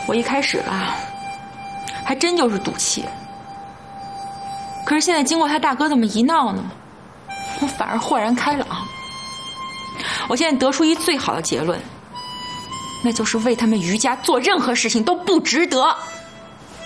我一开始吧，还真就是赌气。可是现在经过他大哥这么一闹呢，我反而豁然开朗。我现在得出一最好的结论，那就是为他们余家做任何事情都不值得。